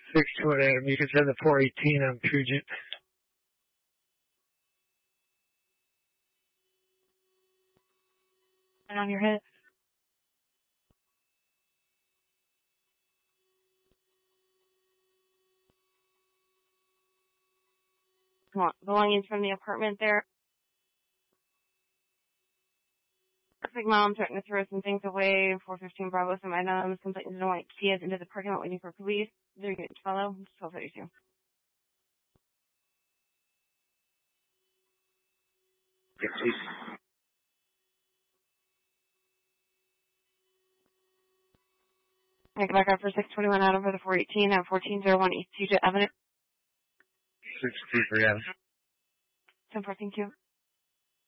6-2 Adam. You can send the 418 on Puget. And on your hit. Come on, belongings from the apartment there. Looks like Mom threatened to throw some things away. 415 Bravo, some items. Complaints don't want Kias into the parking lot waiting for police. They're going to follow. 1232. Yes, please. Make it back up for 621 Adam for the 418 and 1401 East Puget Avenue. 623 Adam. 1014 2.